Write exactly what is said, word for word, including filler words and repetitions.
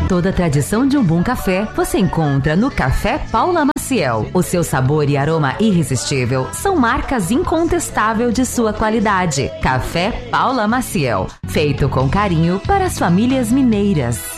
Toda a tradição de um bom café você encontra no Café Paula Maciel. O seu sabor e aroma irresistível são marcas incontestáveis de sua qualidade. Café Paula Maciel, feito com carinho para as famílias mineiras.